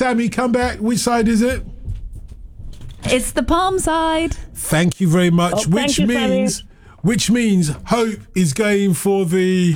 Sammy, come back. Which side is it? It's the palm side. Thank you very much. Which means Hope is going for the...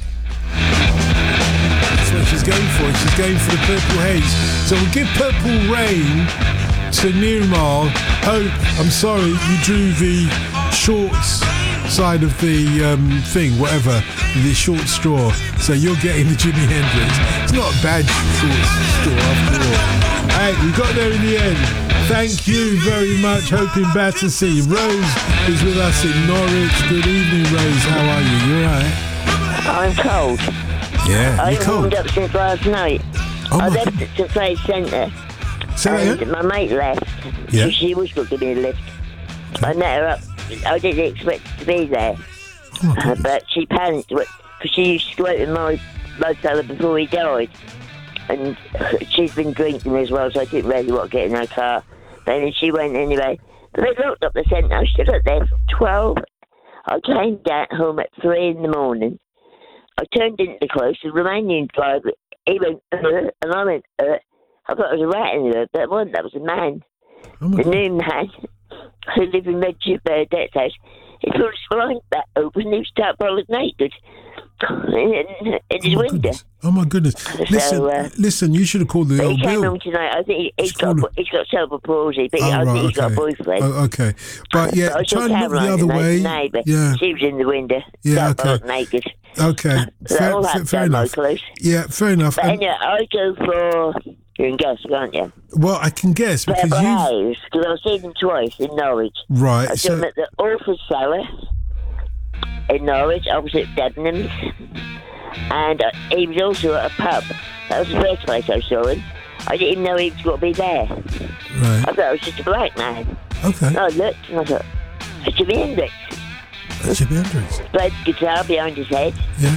That's what she's going for. She's going for the Purple Haze. So we'll give Purple Rain to Nirmal. Hope, I'm sorry, you drew the shorts side of the thing, whatever, the short straw. So you're getting the Jimi Hendrix. It's not a bad short straw after all. Hey, we got there in the end. Thank you very much. Hope in Battersea. Rose is with us in Norwich. Good evening, Rose. How are you? You alright? I'm cold. Yeah, I you're cold. warmed up since last night. Oh I my left at the Trade Centre. And my mate left. Yeah. So she was going to give me a lift. I met her up. I didn't expect to be there. But she panicked because she used to go out with my fella before he died. And she's been drinking as well, so I didn't really want to get in her car. But then she went anyway. But they locked up the centre. I stood up there for 12. I came down home at 3 in the morning. I turned into the close. The Romanian driver, he went, and I went, I thought it was a rat in there, but it wasn't. That was a man. The new man who lived in Red Bernadette's house. He put his blind back open and he was stark naked in his window. Goodness. Oh my goodness! Listen, you should have called the old he came Bill. home tonight. I think he's got cerebral palsy, but I think he's got a boyfriend. Oh, okay, but yeah, try and look the other way. Yeah, she was in the window. Yeah, okay. Naked. Okay, fair enough. Yeah, fair enough. But anyway, I go for. You can guess, can't you? Well, I can guess because because I've seen them twice in Norwich. Right. I saw them at the Orpheus Cellar in Norwich, opposite Debenhams. And he was also at a pub. That was the first place I saw him. I didn't even know he was going to be there. Right. I thought it was just a black man. Okay. And I looked and I thought, it's Jimi Hendrix. That's Jimi Hendrix. Played guitar behind his head. Yeah.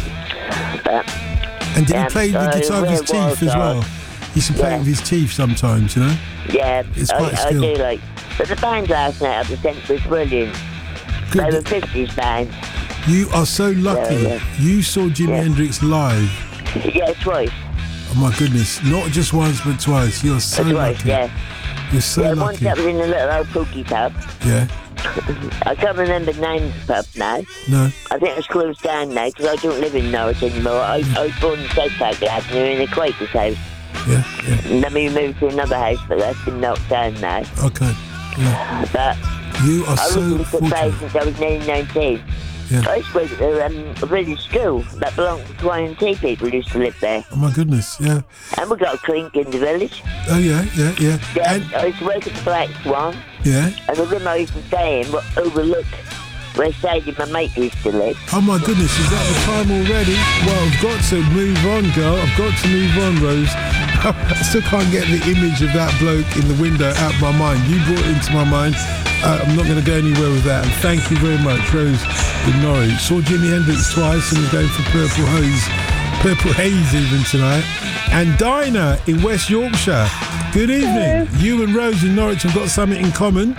And did he play the guitar with his teeth as well? He used to play it with his teeth sometimes, you know? Yeah, it's quite I do like. But the band last night at the centre was brilliant. Good. They were 50s band. You are so lucky. Yeah. You saw Jimi Hendrix live. Yeah, twice. Oh my goodness! Not just once, but twice. You're so lucky. Yeah. You're so lucky. Once that was in a little old pookie pub. Yeah. I can't remember the name of the pub now. No. I think it's closed down now because I don't live in Norwich anymore. I was born in South Park Avenue in a Quaker's house. Yeah. And then we moved to another house, but that's been knocked down now. Okay. Yeah. But you are so I was fortunate. since I was nearly 19. Yeah. I used to work at a village school that belonged to Y&T people who used to live there. Oh my goodness, yeah. And we got a clink in the village. Oh yeah. Yeah, and I used to work at the Black Swan. Yeah. And the room I used to stay in would overlook where Sadie, my mate, used to live. Oh my goodness, is that the time already? Well, I've got to move on, girl. I've got to move on, Rose. I still can't get the image of that bloke in the window out of my mind. You brought it into my mind. I'm not going to go anywhere with that. And thank you very much, Rose in Norwich. Saw Jimi Hendrix twice and was going for Purple Haze even tonight. And Dinah in West Yorkshire. Good evening. Hello. You and Rose in Norwich have got something in common.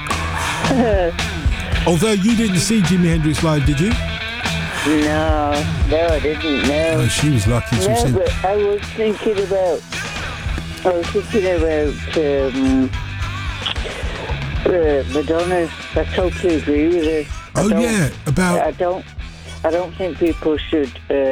Although you didn't see Jimi Hendrix live, did you? No, I didn't. No. Oh, she was lucky. No, but I was thinking about Madonna. I totally agree with her. About. I don't think people should.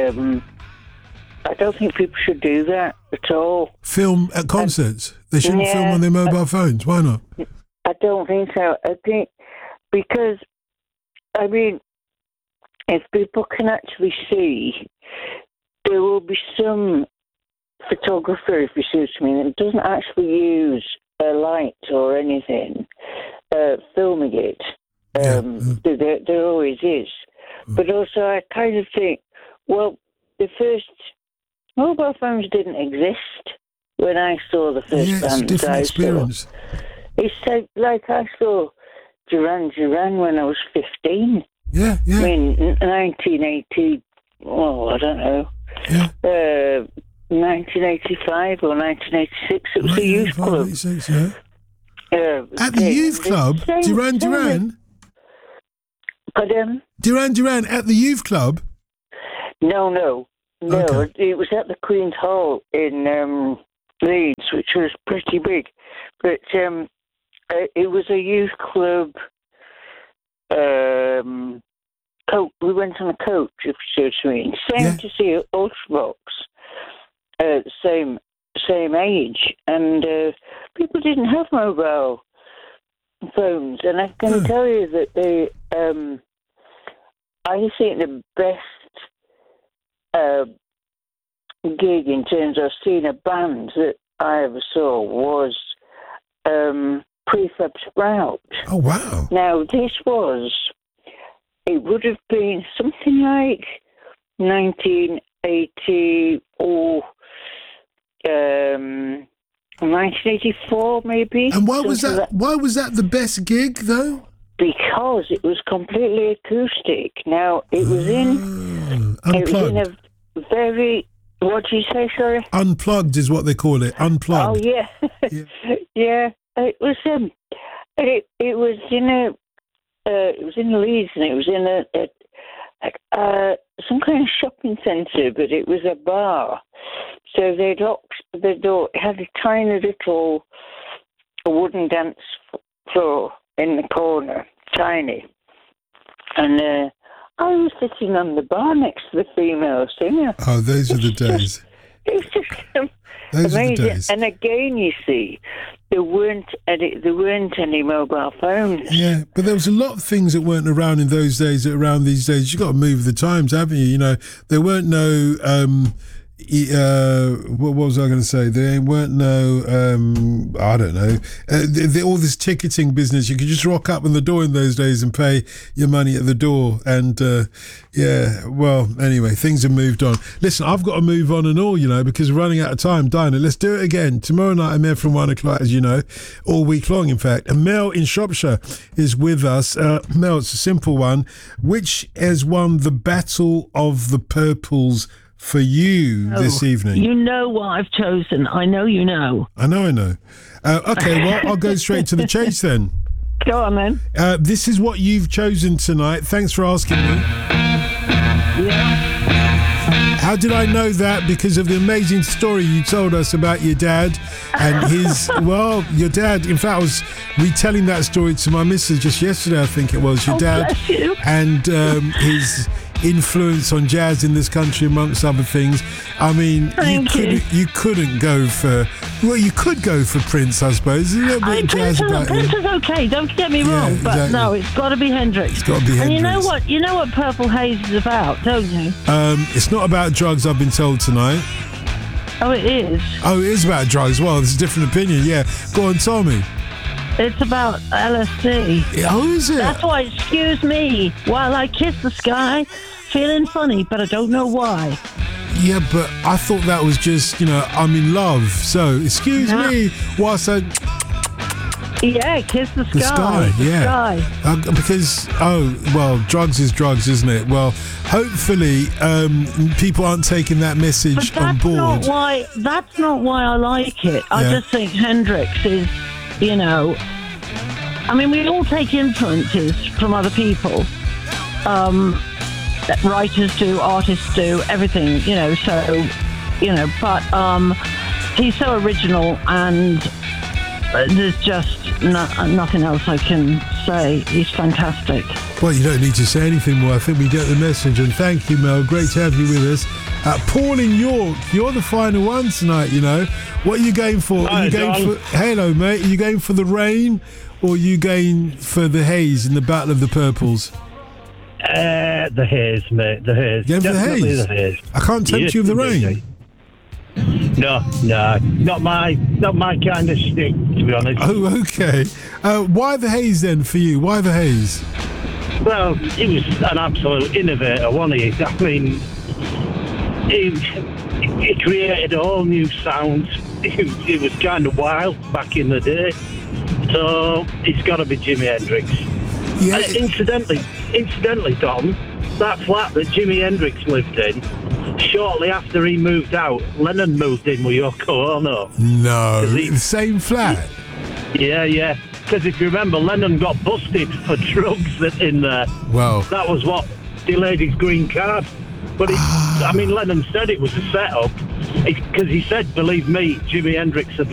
I don't think people should do that at all. Film at concerts. They shouldn't film on their mobile phones. Why not? I don't think so. I think because, I mean, if people can actually see, there will be some photographer, if you see what I mean, that doesn't actually use a light or anything, filming it. There always is. But also, I kind of think, well, the first mobile phones didn't exist when I saw the first band. It's a different experience. It's like I saw Duran Duran when I was 15. Yeah. I mean, 1980, I don't know. Yeah. 1985 or 1986, it was a youth club. 86, yeah. At the youth club? Duran Duran? Pardon? Duran Duran at the youth club? No. Okay. It was at the Queen's Hall in Leeds, which was pretty big. But it was a youth club. We went on a coach, if you see what I mean. Same to see Ultravox, same age, and people didn't have mobile phones, and I can tell you that they. I think the best gig in terms of seeing a band that I ever saw was Prefab Sprout. Oh, wow. Now, it would have been something like 1980 or 1984, maybe. And why was that? Why was that the best gig, though? Because it was completely acoustic. Now, it was in Unplugged. a very... What do you say, sorry? Unplugged is what they call it. Unplugged. Oh, yeah. Yeah. It was it was in Leeds, and it was in some kind of shopping centre, but it was a bar. So they locked the door. It had a tiny little wooden dance floor in the corner, tiny. And I was sitting on the bar next to the female singer. Oh, those are the days. It's just Those amazing. are the days. And again, you see, there weren't any mobile phones. Yeah, but there was a lot of things that weren't around in those days that are around these days. You've got to move with the times, haven't you? You know, there weren't no... what was I going to say? There weren't no, I don't know, all this ticketing business. You could just rock up on the door in those days and pay your money at the door. And well, anyway, things have moved on. Listen, I've got to move on and all, you know, because we're running out of time. Dinah, let's do it again. Tomorrow night I'm here from 1 o'clock, as you know, all week long, in fact. And Mel in Shropshire is with us. Mel, it's a simple one. Which has won the Battle of the Purples for you this evening? You know what I've chosen. I know you know. I know. Okay, well, I'll go straight to the chase then. Go on then. This is what you've chosen tonight. Thanks for asking me. Yeah. How did I know that? Because of the amazing story you told us about your dad and his... Well, your dad, in fact, I was retelling that story to my missus just yesterday, I think it was. Your dad bless you. and his influence on jazz in this country, amongst other things. I mean, you couldn't go for... Well, you could go for Prince, I suppose. There's a little bit of jazz about Prince him. is okay, don't get me wrong, but exactly. no, it's got to be Hendrix. It's got to be And Hendrix. you know what Purple Haze is about, don't you? It's not about drugs, I've been told tonight. Oh, it is. Oh, it is about drugs. Well, there's a different opinion, yeah. Go on, tell me. It's about LSD. Oh, is it? That's why, excuse me, while I kiss the sky, feeling funny, but I don't know why. Yeah, but I thought that was just, you know, I'm in love. So, excuse me whilst I... Yeah, kiss the sky. The sky, yeah. Sky. Because, drugs is drugs, isn't it? Well, hopefully people aren't taking that message But on board. that's not why I like it. I just think Hendrix is, you know... I mean, we all take influences from other people. That writers do, artists do, everything, you know, so, you know, but he's so original and there's just nothing else I can say. He's fantastic. Well, you don't need to say anything more. I think we get the message. And thank you, Mel. Great to have you with us. Paul in York, you're the final one tonight, you know. What are you going for? Hi, John. Hello, mate. Are you going for the rain or are you going for the haze in the Battle of the Purples? The haze, mate. The haze. Going for Definitely the the haze. I can't tempt you with the rain. No, not my kind of stick, to be honest. Oh, okay. Why the haze then for you? Why the haze? Well, he was an absolute innovator, wasn't he? I mean, he created a whole new sound. He was kind of wild back in the day. So it's got to be Jimi Hendrix. Yeah. Incidentally, Tom, that flat that Jimi Hendrix lived in, shortly after he moved out, Lennon moved in with Yoko Ono. No, the same flat. Yeah. Because if you remember, Lennon got busted for drugs in there. Well, that was what delayed his green card. But I mean, Lennon said it was a setup because he said, believe me, Jimi Hendrix had